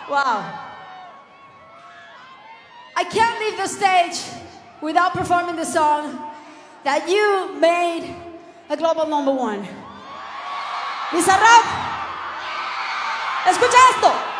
Wow. I can't leave the stage without performing the song that you made a global #1. Bizarrap, escucha esto.